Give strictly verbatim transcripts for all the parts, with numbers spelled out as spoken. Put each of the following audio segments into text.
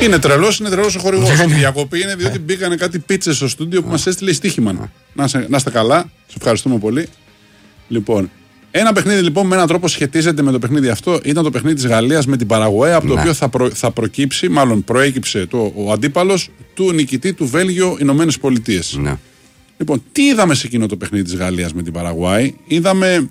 Είναι τρελός, είναι τρελός ο χορηγός. Η διακοπή είναι διότι μπήκανε κάτι πίτσες στο στούντιο που μας έστειλε στοίχημα. Να, να είστε καλά, σας ευχαριστούμε πολύ. Λοιπόν, ένα παιχνίδι λοιπόν με έναν τρόπο σχετίζεται με το παιχνίδι αυτό. Ήταν το παιχνίδι της Γαλλίας με την Παραγουέ, από το ναι. οποίο θα, προ, θα προκύψει, μάλλον προέκυψε το, ο αντίπαλος του νικητή του Βέλγιο Ηνωμένες Πολιτείες. Ναι. Λοιπόν, τι είδαμε σε εκείνο το παιχνίδι της Γαλλίας με την Παραγουάη? Είδαμε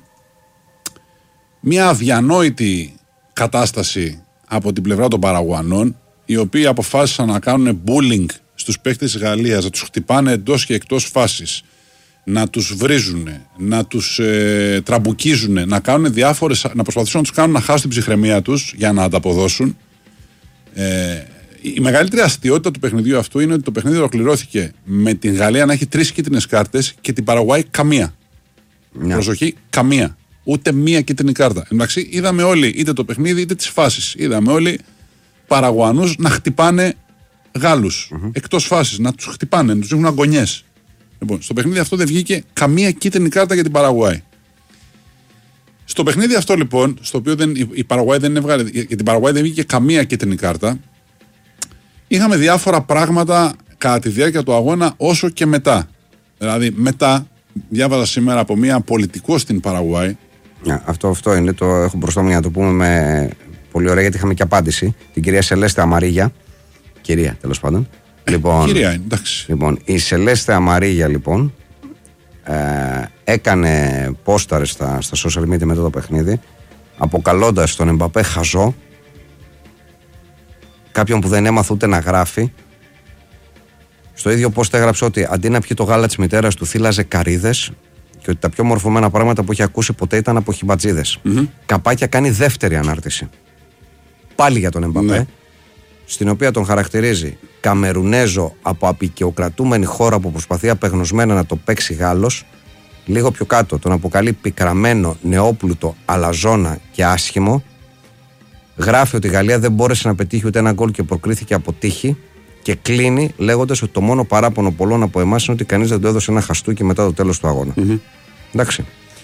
μια αδιανόητη κατάσταση από την πλευρά των Παραγουανών, οι οποίοι αποφάσισαν να κάνουν bullying στους παίκτες της Γαλλίας, να τους χτυπάνε εντός και εκτός φάσης, να τους βρίζουν, να τους ε, τραμπουκίζουν, να, κάνουν διάφορες, να προσπαθήσουν να τους κάνουν να χάσουν την ψυχραιμία τους για να ανταποδώσουν. Ε, η μεγαλύτερη αστειότητα του παιχνιδιού αυτού είναι ότι το παιχνίδι ολοκληρώθηκε με την Γαλλία να έχει τρεις κίτρινες κάρτες και την Παραγουάη καμία. Yeah. Προσοχή, καμία. Ούτε μία κίτρινη κάρτα. Εντάξει, είδαμε όλοι είτε το παιχνίδι είτε τις φάσεις. Είδαμε όλοι Παραγουανούς να χτυπάνε Γάλλους mm-hmm. εκτός φάσης, να τους χτυπάνε, να τους δίνουν αγωνιές. Λοιπόν, στο παιχνίδι αυτό δεν βγήκε καμία κίτρινη κάρτα για την Παραγουάη. Στο παιχνίδι αυτό λοιπόν, στο οποίο δεν, η, η Παραγουάη δεν έβγαλε, για την Παραγουάη δεν βγήκε καμία κίτρινη κάρτα, είχαμε διάφορα πράγματα κατά τη διάρκεια του αγώνα όσο και μετά. Δηλαδή μετά, διάβαζα σήμερα από μία πολιτικό στην Παραγουάη. Yeah, αυτό, αυτό είναι, το έχω μπροστά μου για να το πούμε με πολύ ωραία, γιατί είχαμε και απάντηση. Την κυρία Σελέστε Αμαρίγια. Κυρία, τέλος πάντων. Ε, λοιπόν, κυρία είναι, εντάξει. Λοιπόν, η Σελέστε Αμαρίγια, λοιπόν, ε, έκανε πόσταρες στα, στα social media μετά το παιχνίδι, αποκαλώντας τον Εμπαπέ χαζό, κάποιον που δεν έμαθε ούτε να γράφει. Στο ίδιο post έγραψε ότι αντί να πιει το γάλα της μητέρας του, θύλαζε καρύδες και ότι τα πιο μορφωμένα πράγματα που είχε ακούσει ποτέ ήταν από χιμπατζίδες. Mm-hmm. Καπάκια κάνει δεύτερη ανάρτηση. Πάλι για τον Εμπαπέ, ναι. στην οποία τον χαρακτηρίζει Καμερουνέζο από απεικιοκρατούμενη χώρα που προσπαθεί απεγνωσμένα να το παίξει Γάλλος. Λίγο πιο κάτω τον αποκαλεί πικραμένο, νεόπλουτο, αλαζόνα και άσχημο. Γράφει ότι η Γαλλία δεν μπόρεσε να πετύχει ούτε ένα γκολ και προκρίθηκε από τύχη. Και κλείνει λέγοντας ότι το μόνο παράπονο πολλών από εμάς είναι ότι κανείς δεν του έδωσε ένα χαστούκι μετά το τέλος του αγώνα. Mm-hmm. Εντάξει.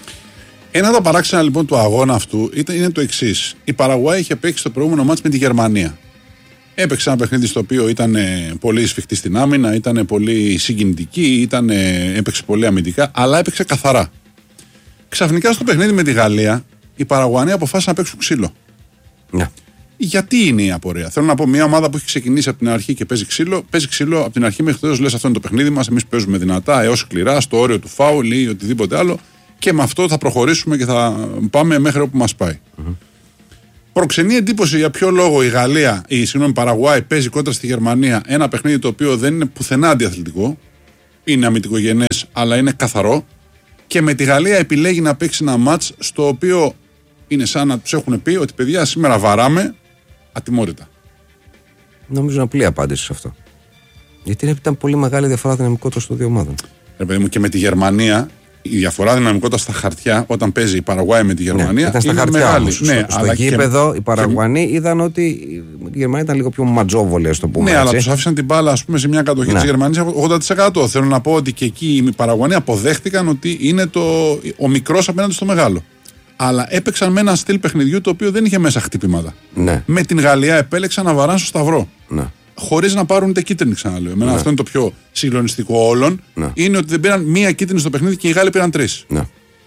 Ένα από τα παράξενα λοιπόν του αγώνα αυτού ήταν, είναι το εξής. Η Παραγουάη είχε παίξει το προηγούμενο μάτς με τη Γερμανία. Έπαιξε ένα παιχνίδι στο οποίο ήταν πολύ σφιχτή στην άμυνα, ήταν πολύ συγκινητική, ήταν, έπαιξε πολύ αμυντικά, αλλά έπαιξε καθαρά. Ξαφνικά στο παιχνίδι με τη Γαλλία, οι Παραγουανοί αποφάσισαν να παίξουν ξύλο. Yeah. Γιατί είναι η απορία? Θέλω να πω, μια ομάδα που έχει ξεκινήσει από την αρχή και παίζει ξύλο, παίζει ξύλο από την αρχή μέχρι το τέλος. Λες, αυτό είναι το παιχνίδι μας. Εμείς παίζουμε δυνατά, έως σκληρά, στο όριο του φάουλ ή οτιδήποτε άλλο, και με αυτό θα προχωρήσουμε και θα πάμε μέχρι όπου μας πάει. Mm-hmm. Προξενεί εντύπωση για ποιο λόγο η Γαλλία, η συγγνώμη, Παραγουάη παίζει κόντρα στη Γερμανία ένα παιχνίδι το οποίο δεν είναι πουθενά αντιαθλητικό, είναι αμυντικογενές, αλλά είναι καθαρό, και με τη Γαλλία επιλέγει να παίξει ένα μάτς στο οποίο είναι σαν να τους έχουν πει ότι παιδιά σήμερα βαράμε ατιμόρυτα. Νομίζω είναι απλή απάντηση σε αυτό. Γιατί ήταν πολύ μεγάλη διαφορά δυναμικότητα των δύο ομάδων. Ρε παιδί μου, και με τη Γερμανία, η διαφορά δυναμικότητα στα χαρτιά όταν παίζει η Παραγουάη με τη Γερμανία, ναι, ήταν στα είναι χαρτιά, μεγάλη. Όμως, ναι, στο στο γήπεδο και... οι Παραγουανοί και... είδαν ότι η Γερμανία ήταν λίγο πιο ματζόβολη, ας το πούμε. Ναι, έτσι. Αλλά τους άφησαν την μπάλα, ας πούμε, σε μια κατοχή, ναι, της Γερμανίας ογδόντα τοις εκατό. Θέλω να πω ότι και εκεί οι Παραγουανοί αποδέχτηκαν ότι είναι το... ο μικρός απέναντι στο μεγάλο. Αλλά έπαιξαν με ένα στυλ παιχνιδιού το οποίο δεν είχε μέσα χτυπήματα. Ναι. Με την Γαλλία επέλεξαν να βαράνε στο σταυρό. Ναι. Χωρίς να πάρουν ούτε κίτρινη, ξαναλέω. Εμένα ναι. αυτό είναι το πιο συγκλονιστικό όλων. Ναι. Είναι ότι δεν πήραν μία κίτρινη στο παιχνίδι και οι Γάλλοι πήραν τρεις. Ναι.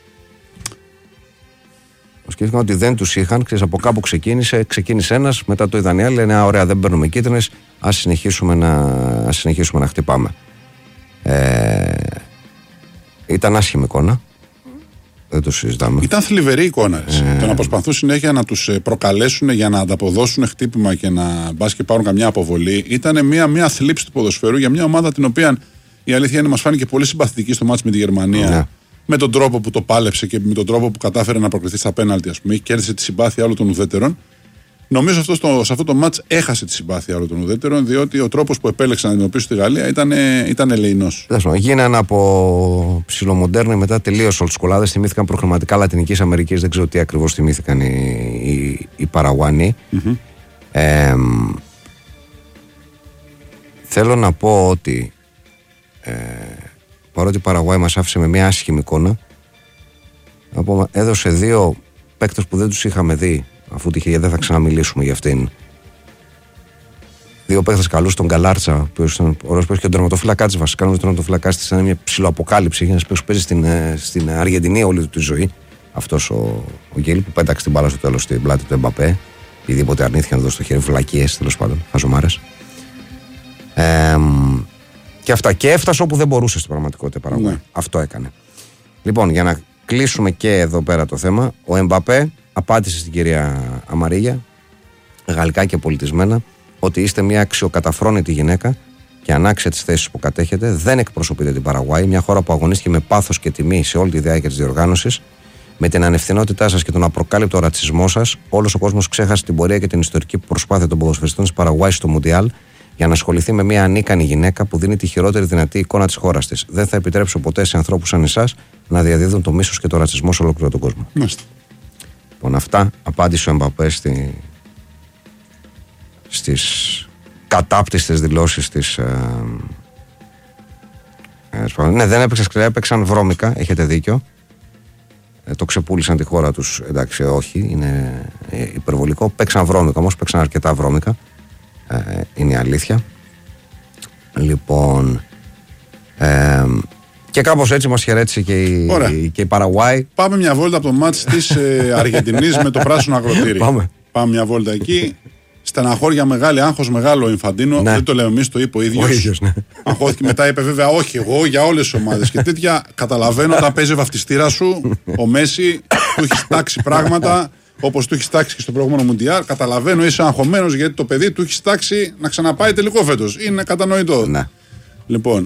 Σκέφτηκαν ότι δεν τους είχαν, ξέρεις, από κάπου ξεκίνησε, ξεκίνησε ένας, μετά το είδαν οι άλλοι, λένε α, ωραία, δεν παίρνουμε κίτρινες, ας συνεχίσουμε να, ας συνεχίσουμε να χτυπάμε. Ε, ήταν άσχημη εικόνα. Δεν το συζητάμε. Ήταν θλιβερή εικόνα. Ε... Το να προσπαθούν συνέχεια να τους προκαλέσουν για να ανταποδώσουν χτύπημα και να μπας και πάρουν καμιά αποβολή. Ήταν μια, μια θλίψη του ποδοσφαίρου για μια ομάδα την οποία η αλήθεια είναι μας φάνηκε πολύ συμπαθητική στο μάτς με τη Γερμανία. Ναι. Με τον τρόπο που το πάλεψε και με τον τρόπο που κατάφερε να προκριθεί στα πέναλτι, ας πούμε. Κέρδισε τη συμπάθεια όλων των ουδέτερων. Νομίζω αυτό στο, σε αυτό το μάτς έχασε τη συμπάθεια όλων των ουδέτερων, διότι ο τρόπος που επέλεξε να αντιμετωπίσει τη Γαλλία ήταν, ήταν ελεεινός. Γίνανε από ψιλομοντέρνα μετά τελείως ολτσκουλάδες. Θυμήθηκαν προγραμματικά Λατινικής Αμερικής, δεν ξέρω τι ακριβώς θυμήθηκαν οι, οι, οι Παραγουανοί. Mm-hmm. Ε, θέλω να πω ότι ε, παρότι η Παραγουάη μας άφησε με μια άσχημη εικόνα, έδωσε δύο παίκτες που δεν τους είχαμε δει, αφού τυχαία δεν θα ξαναμιλήσουμε για αυτήν, δύο παίχτες καλούς, τον Γκαλάρτσα, που ήταν ωραίος παίχτης, και τον τερματοφύλακα της. Βασικά, ο τερματοφύλακας της ήταν μια ψιλοαποκάλυψη. Είχε ένας παίχτης που παίζει στην, στην Αργεντινή όλη του τη ζωή. Αυτός ο, ο Γκέλ που πέταξε την μπάλα στο τέλος στην πλάτη του Εμπαπέ. Οποιοδήποτε αρνήθηκε να δώσει το χέρι, βλακίες τέλος πάντων, χαζομάρες. Ε, και αυτά. Και έφτασε όπου δεν μπορούσε στην πραγματικότητα παραγωγή. Ναι. Αυτό έκανε. Λοιπόν, για να κλείσουμε και εδώ πέρα το θέμα, ο Εμπαπέ απάντησε στην κυρία Αμαρίγια, γαλλικά και πολιτισμένα, ότι είστε μια αξιοκαταφρόνητη γυναίκα και ανάξια τις θέσεις που κατέχετε, δεν εκπροσωπείτε την Παραγουάη, μια χώρα που αγωνίστηκε με πάθος και τιμή σε όλη τη διάρκεια της διοργάνωσης. Με την ανευθυνότητά σας και τον απροκάλυπτο ρατσισμό σας, όλος ο κόσμος ξέχασε την πορεία και την ιστορική προσπάθεια των ποδοσφαιριστών της Παραγουάης στο Μουντιάλ για να ασχοληθεί με μια ανίκανη γυναίκα που δίνει τη χειρότερη δυνατή εικόνα της χώρας της. Δεν θα επιτρέψω ποτέ σε ανθρώπους σαν εσάς να διαδίδουν το μίσος και το ρατσισμό σε ολόκληρο τον κόσμο. Μάλιστα. Λοιπόν, αυτά απάντησε ο Εμπαπέ στη... στις κατάπτυστες δηλώσεις της. Ε... Ε, ναι, δεν έπαιξαν σκληρά, έπαιξαν βρώμικα, έχετε δίκιο. Ε, το ξεπούλησαν τη χώρα τους, εντάξει, όχι, είναι υπερβολικό. Παίξαν βρώμικα όμως, παίξαν αρκετά βρώμικα. Ε, είναι η αλήθεια. Λοιπόν. Ε, και κάπως έτσι μας χαιρέτησε και η, και η Παραγουάη. Πάμε μια βόλτα από το μάτς της ε, Αργεντινής με το πράσινο αγροτήρι. Πάμε. Πάμε μια βόλτα εκεί. Στεναχώρια μεγάλη, άγχος μεγάλο ο Ινφαντίνο. Ναι. Δεν το λέμε εμείς, το είπε ο ίδιος. Ο ίδιος, ναι. Αγχώθηκε μετά, είπε βέβαια όχι εγώ για όλες τις ομάδες και τέτοια. Καταλαβαίνω όταν παίζει βαφτιστήρα σου, ο Μέση, του έχει τάξει πράγματα όπως του έχει τάξει και στο προηγούμενο Μουντιάλ. Καταλαβαίνω, είσαι αγχωμένος γιατί το παιδί του έχει τάξει να ξαναπάει τελικό φέτος. Είναι κατανοητό. Ναι. Λοιπόν,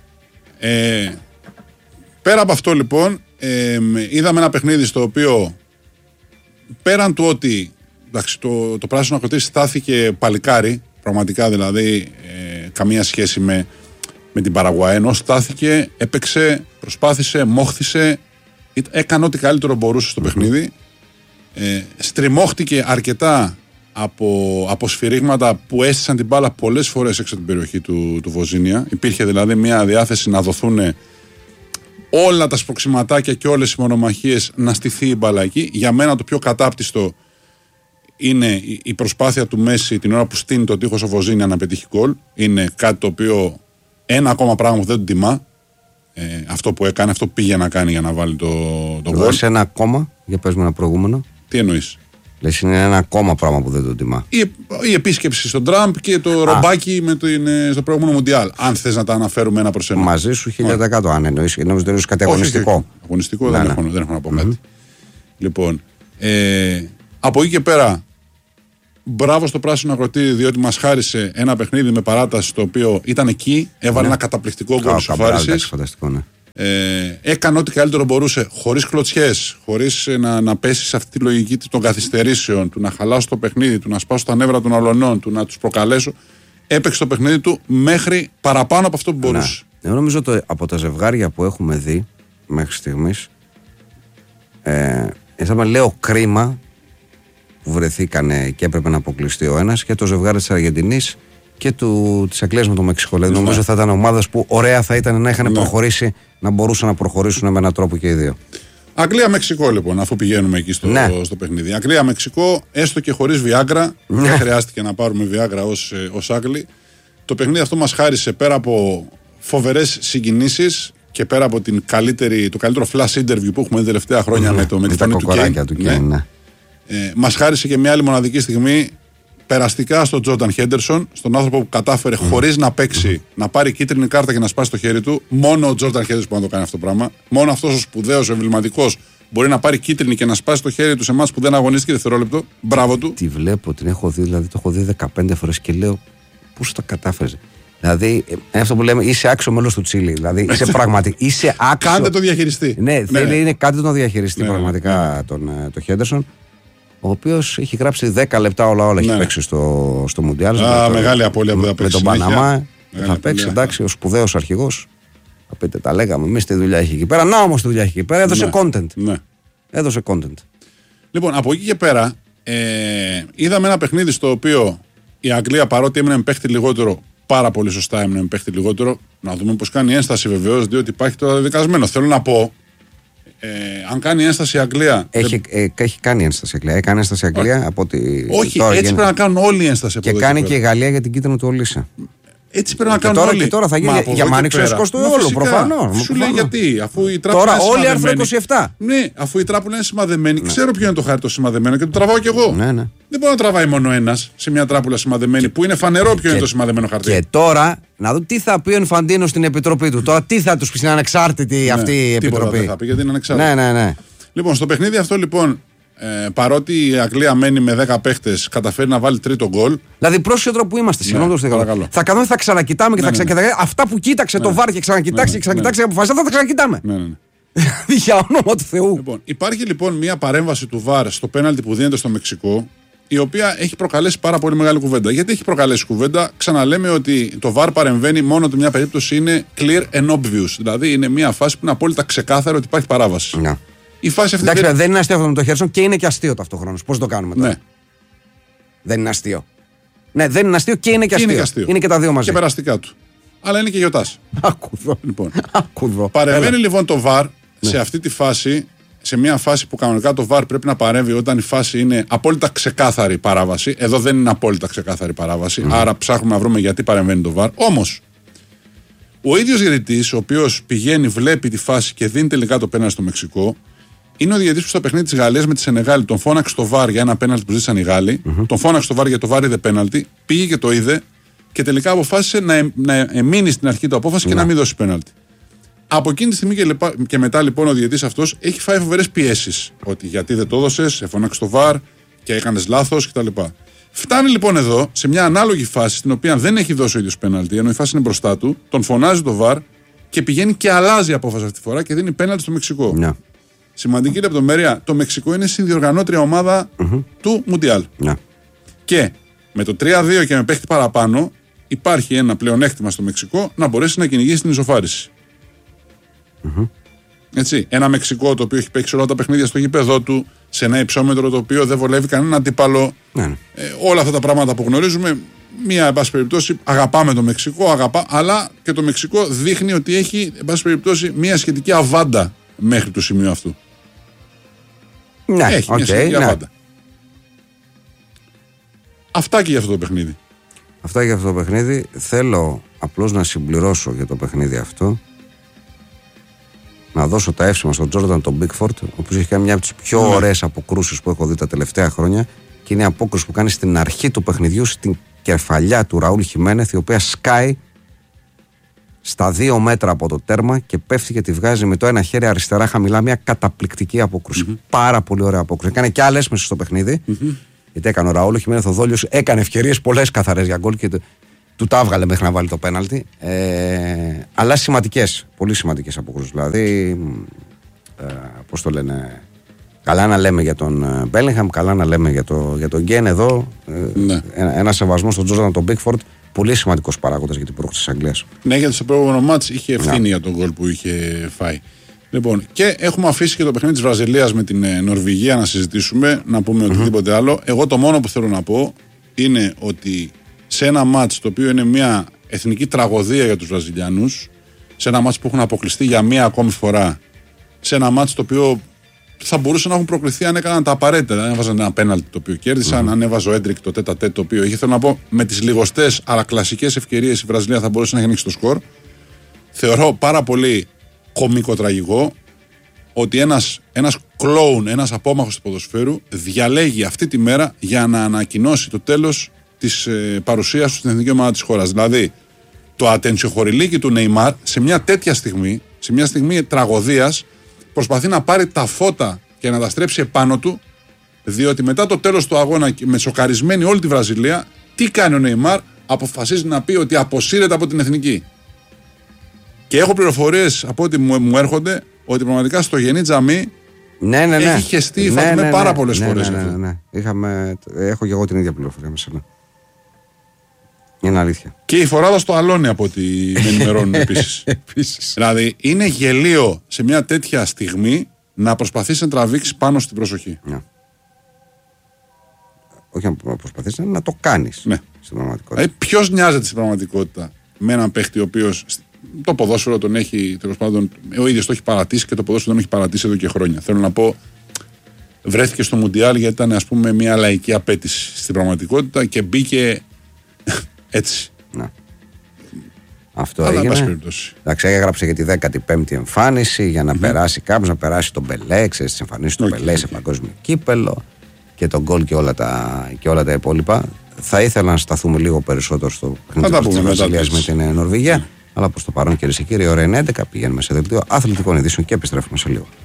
ε, πέρα από αυτό λοιπόν, ε, είδαμε ένα παιχνίδι στο οποίο πέραν του ότι. Εντάξει, το, το πράσινο ακροτήρι στάθηκε παλικάρι, πραγματικά δηλαδή, ε, καμία σχέση με, με την Παραγουάη. Ενώ στάθηκε, έπαιξε, προσπάθησε, μόχθησε, έκανε ό,τι καλύτερο μπορούσε στο παιχνίδι. Ε, στριμώχτηκε αρκετά από, από σφυρίγματα που έστησαν την μπάλα πολλές φορές έξω από την περιοχή του, του Βοζίνια. Υπήρχε δηλαδή μια διάθεση να δοθούν όλα τα σπροξηματάκια και όλες οι μονομαχίες να στηθεί η μπάλα εκεί. Για μένα το πιο κατάπτυστο είναι η προσπάθεια του Μέση την ώρα που στείνει το τείχος ο Βοζίνια να πετύχει γκολ. Είναι κάτι το οποίο ένα ακόμα πράγμα που δεν του τιμά. Ε, αυτό που έκανε, αυτό που πήγε να κάνει για να βάλει το, το γκολ. Δώσε ένα ακόμα, για πες μου ένα προηγούμενο. Τι εννοείς? Λες είναι ένα ακόμα πράγμα που δεν το τιμά. Η, η επίσκεψη στον Τραμπ και το Α. ρομπάκι με το, είναι, στο προηγούμενο Μουντιάλ. Αν θες να τα αναφέρουμε ένα προς ένα. Μαζί σου χίλια τοις εκατό αν εννοείς. Νομίζω ότι κάτι αγωνιστικό. Όχι, όχι, όχι. Αγωνιστικό δεν, ναι. Έχω, δεν έχω να πω κάτι. Mm-hmm. Λοιπόν, ε, από εκεί και πέρα. Μπράβο στο πράσινο αγροτήρι, διότι μας χάρισε ένα παιχνίδι με παράταση το οποίο ήταν εκεί, έβαλε ναι. ένα καταπληκτικό γκολ της Σοφάρισης. Ναι. Ε, έκανε ό,τι καλύτερο μπορούσε, χωρίς κλωτσιές, χωρίς να, να πέσει σε αυτή τη λογική των καθυστερήσεων, του να χαλάσω το παιχνίδι, του να σπάσω τα νεύρα των αλωνών, του να τους προκαλέσω. Έπαιξε το παιχνίδι του μέχρι παραπάνω από αυτό που μπορούσε. Ναι. Εγώ νομίζω ότι από τα ζευγάρια που έχουμε δει μέχρι στιγμής, ε, ε, λέω κρίμα που βρεθήκανε και έπρεπε να αποκλειστεί ο ένας, και το ζευγάρι της Αργεντινής και του, της Αγγλίας με το Μεξικό. Δηλαδή, νομίζω θα ήταν ομάδες που ωραία θα ήταν να είχαν ναι. προχωρήσει, να μπορούσαν να προχωρήσουν με έναν τρόπο και οι δύο. Αγγλία-Μεξικό λοιπόν, αφού πηγαίνουμε εκεί στο, ναι. στο παιχνίδι. Αγγλία-Μεξικό, έστω και χωρίς Βιάγκρα, ναι. δεν χρειάστηκε να πάρουμε Βιάγκρα ως, ως Άγγλοι. Το παιχνίδι αυτό μας χάρισε πέρα από φοβερές συγκινήσεις και πέρα από την καλύτερη, το καλύτερο flash interview που έχουμε τα τελευταία χρόνια ναι. με, το, με τη φωνή του Κέιν. Ναι. Ναι. Ε, μας χάρισε και μια άλλη μοναδική στιγμή περαστικά στον Τζόρνταν Χέντερσον, στον άνθρωπο που κατάφερε mm. χωρίς να παίξει mm. να πάρει κίτρινη κάρτα και να σπάσει το χέρι του. Μόνο ο Τζόρνταν Χέντερσον μπορεί να το κάνει αυτό το πράγμα. Μόνο αυτός ο σπουδαίος, ο εμβληματικός, μπορεί να πάρει κίτρινη και να σπάσει το χέρι του σε εμάς που δεν αγωνίστηκε δευτερόλεπτο. Μπράβο του. Τη βλέπω, την έχω δει, δηλαδή το έχω δει δεκαπέντε φορές και λέω πώς το κατάφερε. Δηλαδή, ε, αυτό που λέμε, είσαι άξιο μέλος του Τσίλι. Δηλαδή, είσαι πραγματικά. Είσαι άξιο. Κάντε το διαχειριστή. Ναι, ναι. Θέλει, είναι κάτι το διαχειριστή ναι, πραγματικά ναι. τον το Χέντερσον. Ο οποίος έχει γράψει δέκα λεπτά όλα όλα. Ναι. Έχει παίξει στο, στο Μουντιάλ. Α, το, μεγάλη απώλεια που θα παίξει. Με τον Παναμά. Θα παίξει, εντάξει, ο σπουδαίος αρχηγός. Θα πείτε, τα λέγαμε. Εμείς τη δουλειά έχει εκεί πέρα. Να όμως τη δουλειά έχει εκεί πέρα. Έδωσε ναι. content. Ναι. Έδωσε content. Λοιπόν, από εκεί και πέρα ε, είδαμε ένα παιχνίδι στο οποίο η Αγγλία, παρότι έμεινε με παίχτη λιγότερο, πάρα πολύ σωστά έμεινε με παίχτη λιγότερο. Να δούμε πώς κάνει η ένσταση βεβαίως, διότι υπάρχει το δεδικασμένο. Θέλω να πω. Ε, αν κάνει ένσταση η Αγγλία. Έχει, ε, έχει κάνει ένσταση η Αγγλία. Έκανε ένσταση η Αγγλία όχι, από ότι. Όχι, έτσι γίνεται. Πρέπει να κάνουν όλοι ένσταση από Και κάνει και, και η Γαλλία για την κίτρινη του Ολύσα. Έτσι πρέπει να κάνουν τώρα, όλοι. Και τώρα θα γίνει για μάνιξο έσχο του όλου, προφανώς. Σου λέει γιατί, αφού η τράπουλα. Τώρα όλοι άρθρο είκοσι επτά. Ναι, αφού η τράπουλα είναι σημαδεμένη, ναι. Ξέρω ποιο είναι το χάρτη το σημαδεμένο και το τραβάω κι εγώ. Ναι, ναι. Δεν μπορεί να τραβάει μόνο ένας σε μια τράπουλα σημαδεμένη που είναι φανερό ποιο και, είναι το σημαδεμένο χαρτί. Και τώρα να δω τι θα πει ο Ινφαντίνο στην επιτροπή του. Τώρα τι θα του πει στην ανεξάρτητη ναι, αυτή η επιτροπή. Δεν θα πει γιατί είναι ανεξάρτητη. Ναι, ναι, ναι. Λοιπόν, στο παιχνίδι αυτό λοιπόν. Ε, παρότι η Αγγλία μένει με δέκα παίχτες, καταφέρει να βάλει τρίτο γκολ. Δηλαδή, πρόσεχε τώρα που είμαστε. Συγγνώμη, ναι, θα κάνουμε, θα ξανακοιτάμε και ναι, θα ξανακοιτάμε. Ναι, ναι. Αυτά που κοίταξε ναι, το βάρ και ξανακοιτάξει ναι, και ξανακοιτάξει ναι, και αποφασίσει, θα τα ξανακοιτάμε. Ναι, ναι. Για όνομα του Θεού. Λοιπόν, υπάρχει λοιπόν μια παρέμβαση του βάρ στο πέναλτι που δίνεται στο Μεξικό, η οποία έχει προκαλέσει πάρα πολύ μεγάλη κουβέντα. Γιατί έχει προκαλέσει κουβέντα, ξαναλέμε ότι το βάρ παρεμβαίνει μόνο ότι μια περίπτωση είναι clear and obvious. Δηλαδή είναι μια φάση που είναι απόλυτα ξεκάθαρο ότι υπάρχει παράβαση. Ναι. Η φάση αυτή εντάξει, δεν... δεν είναι αστείο αυτό με το Χέρσον και είναι και αστείο ταυτόχρονα. Πώς το κάνουμε τώρα. Ναι. Δεν είναι αστείο. Ναι, δεν είναι αστείο και είναι και αστείο. Είναι και, αστείο. Είναι και τα δύο μαζί. Και περαστικά του. Αλλά είναι και γιοτάς. Ακουδώ. Λοιπόν. Ακουδώ. Παρεμβαίνει Έλα. λοιπόν το βάρ ναι. σε αυτή τη φάση, σε μια φάση που κανονικά το βάρ πρέπει να παρέμβει όταν η φάση είναι απόλυτα ξεκάθαρη παράβαση. Εδώ δεν είναι απόλυτα ξεκάθαρη παράβαση. Mm. Άρα ψάχνουμε να βρούμε γιατί παρεμβαίνει το βάρ. Όμως, ο ίδιος διαιτητής, ο οποίος πηγαίνει, βλέπει τη φάση και δίνει τελικά το πέναλτι στο Μεξικό, είναι ο διαιτητής που στο παιχνίδι της Γαλλίας με τη Σενεγάλη τον φώναξε το βάρ για ένα πέναλτι που ζήτησαν οι Γάλλοι. Mm-hmm. Τον φώναξε το βάρ για το βάρ είδε πέναλτι, πήγε και το είδε και τελικά αποφάσισε να, ε, να εμείνει στην αρχή του απόφαση mm-hmm. και να μην δώσει πέναλτι. Από εκείνη τη στιγμή και, λεπα, και μετά λοιπόν ο διαιτητής αυτός έχει φάει φοβερές πιέσεις. Ότι γιατί δεν το έδωσες, σε φώναξε το βάρ και έκανες λάθος κτλ. Φτάνει λοιπόν εδώ σε μια ανάλογη φάση στην οποία δεν έχει δώσει ο ίδιος πέναλτι, ενώ η φάση είναι μπροστά του, τον φωνάζει το βάρ και πηγαίνει και αλλάζει η απόφαση αυτή τη φορά και δίνει πέναλτι στο Μεξικό. Yeah. Σημαντική λεπτομέρεια, το Μεξικό είναι συνδιοργανώτρια ομάδα mm-hmm. του Μουντιάλ. Yeah. Και με το τρία δύο και με παίχτη παραπάνω υπάρχει ένα πλεονέκτημα στο Μεξικό να μπορέσει να κυνηγήσει την ισοφάριση. Mm-hmm. Έτσι, ένα Μεξικό το οποίο έχει παίξει όλα τα παιχνίδια στο γήπεδό του, σε ένα υψόμετρο το οποίο δεν βολεύει κανένα αντίπαλο. Yeah. Ε, όλα αυτά τα πράγματα που γνωρίζουμε, μία εν πάση περιπτώσει αγαπάμε το Μεξικό, αγαπά, αλλά και το Μεξικό δείχνει ότι έχει εν πάση περιπτώσει μία σχετική αβάντα μέχρι το σημείο αυτού. Ναι, έχει okay, μια σχετική ναι. αβάντα. Αυτά και για αυτό το παιχνίδι. Αυτά για αυτό το παιχνίδι. Θέλω απλώς να συμπληρώσω για το παιχνίδι αυτό. Να δώσω τα εύσημα στον Τζόρνταν τον Μπίκφορντ, ο οποίος έχει κάνει μια από τις πιο ναι. ωραίες αποκρούσεις που έχω δει τα τελευταία χρόνια. Και είναι η απόκρουση που κάνει στην αρχή του παιχνιδιού στην κεφαλιά του Ραούλ Χιμένεθ, η οποία σκάει στα δύο μέτρα από το τέρμα και πέφτει και τη βγάζει με το ένα χέρι αριστερά χαμηλά. Μια καταπληκτική απόκρουση. Mm-hmm. Πάρα πολύ ωραία απόκρουση. Έκανε και άλλες μέσα στο παιχνίδι. Mm-hmm. Γιατί έκανε ο Ραούλ Χιμένεθ, ο Δόλιος έκανε ευκαιρίες πολλές καθαρές για γκολ και του τα έβγαλε μέχρι να βάλει το πέναλτι. Ε, αλλά σημαντικές, πολύ σημαντικές απόκρουσεις. Δηλαδή, ε, πώς το λένε, καλά να λέμε για τον Μπέλιγχαμ, καλά να λέμε για, το, για τον Γκέν εδώ. Ε, ναι. ένα, ένα σεβασμό στον Τζόρνταν τον Μπίκφορντ. Πολύ σημαντικός παράγοντας για την πρόκληση της Αγγλίας. Ναι, γιατί στο προηγούμενο μάτς είχε ευθύνη ναι. για τον γκολ που είχε φάει. Λοιπόν, και έχουμε αφήσει και το παιχνίδι της Βραζιλίας με την Νορβηγία να συζητήσουμε, να πούμε mm-hmm. οτιδήποτε άλλο. Εγώ το μόνο που θέλω να πω είναι ότι σε ένα μάτς το οποίο είναι μια εθνική τραγωδία για τους Βραζιλιάνους, σε ένα μάτς που έχουν αποκλειστεί για μία ακόμη φορά, σε ένα μάτς το οποίο θα μπορούσαν να έχουν προκληθεί αν έκαναν τα απαραίτητα. Αν έβαζαν ένα πέναλτι το οποίο κέρδισαν, mm. αν έβαζε ο Έντρικ το τέτα τέτ το οποίο είχε. Θέλω να πω, με τις λιγοστές αλλά κλασικές ευκαιρίες η Βραζιλία θα μπορούσε να έχει ανοίξει το σκορ. Θεωρώ πάρα πολύ κωμικό-τραγικό ότι ένας, ένας κλόουν, ένας απόμαχος του ποδοσφαίρου διαλέγει αυτή τη μέρα για να ανακοινώσει το τέλος της ε, παρουσίας του στην εθνική ομάδα της χώρας. Δηλαδή, το ατενσιοχωριλίκι του Νεϊμάρ σε μια τέτοια στιγμή, σε μια στιγμή τραγωδίας, προσπαθεί να πάρει τα φώτα και να τα στρέψει επάνω του, διότι μετά το τέλος του αγώνα, με σοκαρισμένη όλη τη Βραζιλία, τι κάνει ο Νεϊμάρ? Αποφασίζει να πει ότι αποσύρεται από την εθνική. Και έχω πληροφορίες από ό,τι μου, μου έρχονται ότι πραγματικά στο Γενή Τζαμί ναι, ναι, ναι. έχει χεστεί η ναι, Φατμέ ναι, ναι, πάρα πολλές ναι, φορές. Ναι, ναι, ναι, ναι. Είχαμε, έχω και εγώ την ίδια πληροφορία με σένα. Είναι αλήθεια. Και η φοράδα στο αλόνι από ό,τι με ενημερώνουν επίσης. Επίσης. Δηλαδή είναι γελίο σε μια τέτοια στιγμή να προσπαθήσει να τραβήξει πάνω στην προσοχή. Ναι. Όχι να προσπαθήσει, να το κάνεις. Ναι. Στην πραγματικότητα. Δηλαδή ποιος νοιάζεται στην πραγματικότητα με έναν παίχτη ο οποίος το ποδόσφαιρο τον έχει, τέλος πάντων, ο ίδιος το έχει παρατήσει και το ποδόσφαιρο τον έχει παρατήσει εδώ και χρόνια. Θέλω να πω, βρέθηκε στο Μουντιάλ γιατί ήταν, ας πούμε, μια λαϊκή απέτηση στην πραγματικότητα και μπήκε έτσι. Να. Αυτό αλλά έγινε. Εντάξει, έγραψε για τη δέκατη πέμπτη εμφάνιση για να mm-hmm. περάσει κάποιος, να περάσει τον Πελέ, ξέρεις τις εμφανίσεις του okay, Πελέ okay. σε παγκόσμιο κύπελο και τον γκολ και όλα τα, και όλα τα υπόλοιπα. Θα ήθελα να σταθούμε λίγο περισσότερο στο παιχνίδι της Βραζιλίας με την Νορβηγία. Yeah. Αλλά προς το παρόν, κυρίες και κύριοι, ώρα είναι έντεκα. Πηγαίνουμε σε δελτίο αθλητικών ειδήσεων και επιστρέφουμε σε λίγο.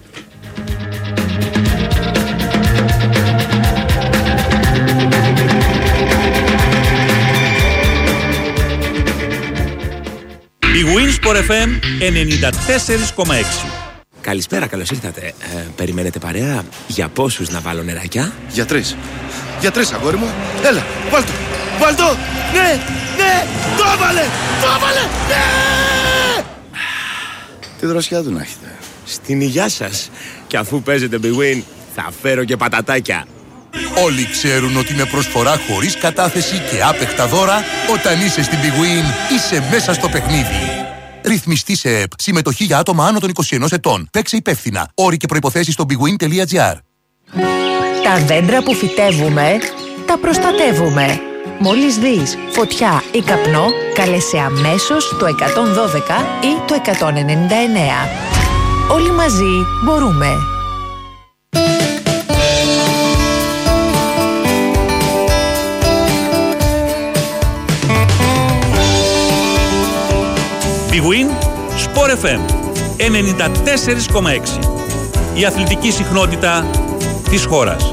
Η Winsport εφ εμ ενενήντα τέσσερα κόμμα έξι. Καλησπέρα, καλώς ήρθατε. Ε, περιμένετε παρέα? Για πόσους να βάλω νεράκια? Για τρεις. Για τρεις, αγόρι μου. Έλα, βάλτο. Βάλτο. Ναι, ναι. Το έβαλε. Το έβαλε. Ναι. Τι δροσιά του να έχετε. Στην υγειά σας. Και αφού παίζετε Big Win, θα φέρω και πατατάκια. Όλοι ξέρουν ότι με προσφορά χωρίς κατάθεση και άπεχτα δώρα, όταν είσαι στην Big Win, είσαι μέσα στο παιχνίδι. Ρυθμιστή σε ΕΠ. Συμμετοχή για άτομα άνω των είκοσι ενός ετών. Παίξε υπεύθυνα. Όροι και προϋποθέσεις στο bigwin τελεία gr. Τα δέντρα που φυτεύουμε, τα προστατεύουμε. Μόλις δεις φωτιά ή καπνό, κάλεσε αμέσως το εκατόν δώδεκα ή το εκατόν ενενήντα εννέα. Όλοι μαζί μπορούμε. Big Win, Sport εφ εμ ενενήντα τέσσερα κόμμα έξι. Η αθλητική συχνότητα της χώρας.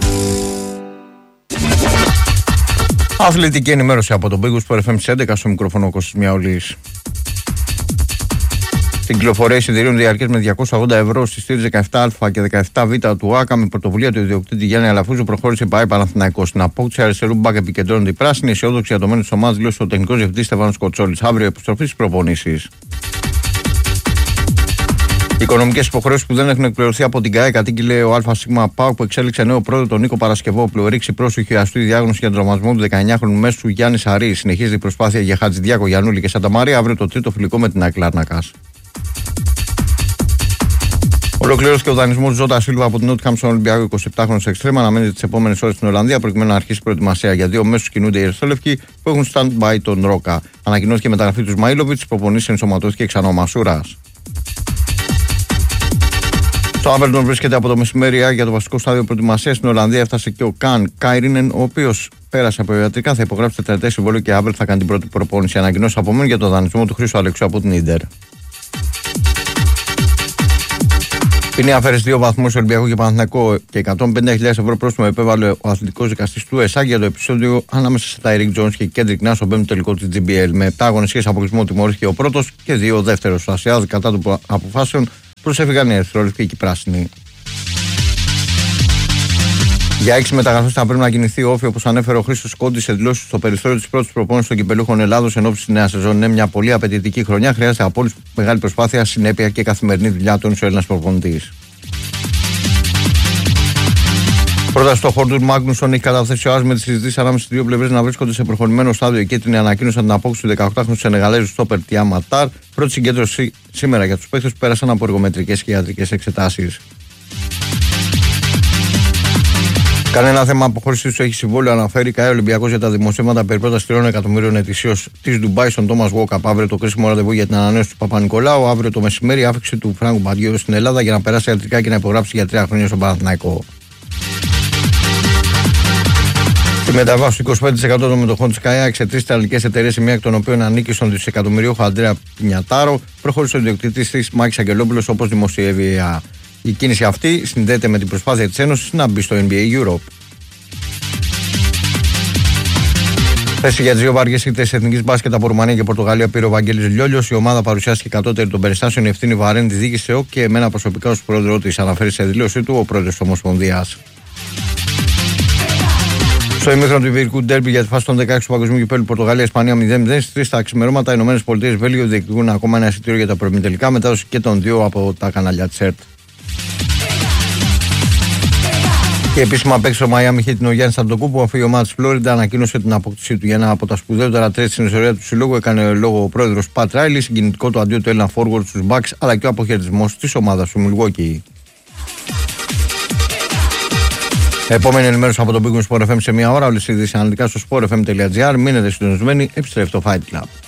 Αθλητική ενημέρωση από τον Big Win Sport εφ εμ στις έντεκα, στο μικρόφωνο Κώστας Μιαούλης. Στην κυκλοφορία εισιτηρίων διαρκές με διακόσια ογδόντα ευρώ στις στήρες δεκαεπτά α και δεκαεπτά β του ΆΚΑ με πρωτοβουλία του ιδιοκτήτη Γιάννη Αλαφούζου προχώρησε η ΠΑΕ Παναθηναϊκός. Στην απόκτηση αριστερού μπακ επικεντρώνονται οι πράσινοι. Αισιόδοξη για το μέλλον της ομάδας δήλωσε ο τεχνικός διευθυντής Στέφανος Κοτσόλης. Αύριο επιστροφή στις προπονήσεις. Οι οικονομικές υποχρεώσεις που δεν έχουν εκπληρωθεί από την ΚΑΕ, κατήγγειλε ο ΑΣ ΠΑΟΚ που εξέλιξε νέο πρόεδρο τον Νίκο Παρασκευόπουλο. Ρίξει πρόσοχη αστού η διάγνωση για τον τραυματισμό του δεκαεννιάχρονου μέσου Γιάννη Σαρή. Συνεχίζει η προσπάθεια για Χατζηδιάκο, Γιαννούλη και Σανταμαρία. Αύριο το τρίτο φιλικό με την ΑΕΚ Λάρνακας. Ολοκληρώθηκε ο δανεισμός Ζώτα Σίλβα από την Νότιχαμ στον Ολυμπιακό. εικοσιεπτάχρονο εξτρέμα αναμένεται τις επόμενες ώρες στην Ολλανδία προκειμένου να αρχίσει προετοιμασία. Για δύο μέσους κινούνται οι Ερυθρόλευκοι που έχουν stand-by τον Ρόκα. Ανακοινώθηκε η μεταγραφή του Σμαΐλοβιτς, στις προπονήσεις ενσωματώθηκε ξανά ο Μασούρας. Στο Άβερντον βρίσκεται από το μεσημέρι για το βασικό στάδιο προετοιμασίας. Στην Ολλανδία έφτασε και ο Καν Κάιρινεν, ο οποίος πέρασε από ιατρικά, θα υπογράψει τετραετές συμβόλαιο και αύριο θα κάνει την πρώτη προπόνηση. Ανακοινώσεις απομένουν για το δανεισμό του Χρήστου Αλεξίου από την Ίντερ. Ποινή αφαίρεση δύο βαθμούς στο Ολυμπιακό και Παναθηναϊκό και εκατόν πενήντα χιλιάδες ευρώ πρόστιμο επέβαλε ο αθλητικός δικαστής του ΕΣΑ για το επεισόδιο ανάμεσα σε Τάιρικ Τζόνς και Κέντρικ Νάς στον πέμπτο τελικό της τζι μπι ελ. Με επτά αγωνιστικές αποκλεισμού τιμωρήθηκε ο πρώτος και δύο ο δεύτερος. Στο Ασιάδ κατά των αποφάσεων προσέφηγαν οι Ερυθρόλευκοι και οι Πράσινοι. Για έξι μεταγραφές θα πρέπει να κινηθεί ο Όφη, όπως ανέφερε ο Χρήστος Κόντης σε δηλώσεις στο περιθώριο της πρώτης προπόνησης των κυπελούχων Ελλάδος εν ώψη της νέας σεζόν. Είναι μια πολύ απαιτητική χρονιά. Χρειάζεται απόλυτη μεγάλη προσπάθεια, συνέπεια και καθημερινή δουλειά του ο Έλληνας προπονητής. Πρόταση στο Χόρντουρ Μάγνουσον έχει καταθέσει ο Άσ με τις συζητήσεις ανάμεσα στις δύο πλευρές να βρίσκονται σε προχωρημένο στάδιο. Και την ανακοίνωσαν την απόκτηση του δεκαοκτάχρονου Σενεγαλέζου στόπερ Τιάμα Τάρ. Πρώτη συγκέντρωση σήμερα για τους παίκτες που πέρασαν από εργομετρικές και ιατρικές εξετάσεις. Κανένα θέμα αποχώρησης του έχει συμβόλαιο, αναφέρει ΚΑΕ Ολυμπιακός για τα δημοσίευματα περί πρότασης τριών εκατομμυρίων ετησίως της Ντουμπάι στον Τόμας Γουόκαπ. Αύριο το κρίσιμο ραντεβού για την ανανέωση του Παπα-Νικολάου. Αύριο το μεσημέρι η άφηξη του Φράγκου Μπαντιέου στην Ελλάδα για να περάσει ιατρικά και να υπογράψει για τρία χρόνια στον Παναθηναϊκό. Στη μεταβάση του είκοσι πέντε τοις εκατό των μετοχών της ΚΑΕ σε τρεις ιταλικές εταιρείες, η μία εκ των οποίων ανήκει στον δισεκατομμυριούχο Αντρέα Πινιατάρο, προχώρησε ο ιδιοκτήτης της Μάκης Αγγελόπουλος, όπως δημοσιεύει η ΕΑ. Η κίνηση αυτή συνδέεται με την προσπάθεια της Ένωσης να μπει στο Εν Μπι Έι Europe. Θέση για τις δύο βαριές ήττες εθνικής μπάσκετ από Ρουμανία και Πορτογαλία πήρε ο Βαγγέλης Λιόλιος. Η ομάδα παρουσιάστηκε κατώτερη των περιστάσεων. Η ευθύνη βαραίνει τη διοίκηση ΕΟΚ και εμένα προσωπικά ως πρόεδρο της, αναφέρει σε δήλωσή του ο πρόεδρος της Ομοσπονδίας. Στο ημίχρονο του Ιβηρικού Ντέρμπι για τη φάση των δεκαέξι του Παγκοσμίου Κυπέλλου Πορτογαλία-Ισπανία μηδέν μηδέν. Στις τρεις τα ξημερώματα οι ΗΠΑ Βέλγιο διεκδικούν ακόμα ένα εισιτήριο για τα προημιτελικά, μετάδοση και των δύο από τα κανάλια της ΕΡΤ. Και επίσημα παίξει ο Miami Heat την ο Γιάννης Αντετοκούνμπο, αφού η ομάδα της Φλόριντα ανακοίνωσε την απόκτησή του για ένα από τα σπουδαιότερα τρέιτ στην ιστορία του συλλόγου. Έκανε λόγο ο πρόεδρος Πατ Ράιλι, συγκινητικό το αντίο του Έλληνα forward στους Bucks, αλλά και ο αποχαιρετισμός της ομάδας του Milwaukee. Επόμενη ενημέρωση από το Big Win Sport εφ εμ σε μία ώρα. Όλες οι ειδήσεις αναλυτικά στο sport f m dot gr. Μείνετε συντονισμένοι, επιστρέφει το Fight Club.